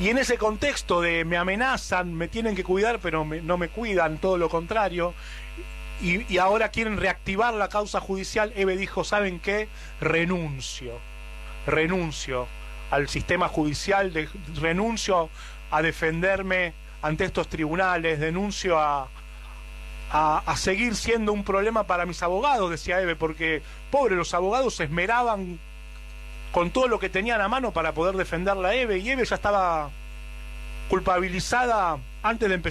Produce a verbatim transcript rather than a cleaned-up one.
Y en ese contexto de me amenazan, me tienen que cuidar, pero me, no me cuidan, todo lo contrario, y, y ahora quieren reactivar la causa judicial, Eve dijo, ¿saben qué? Renuncio, renuncio al sistema judicial, de, renuncio a defenderme ante estos tribunales, denuncio a, a, a seguir siendo un problema para mis abogados, decía Eve, porque, pobre, los abogados se esmeraban con todo lo que tenían a mano para poder defenderla a Eve, y Eve ya estaba culpabilizada antes de empezar